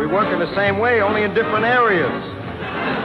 We work in the same way, only in different areas.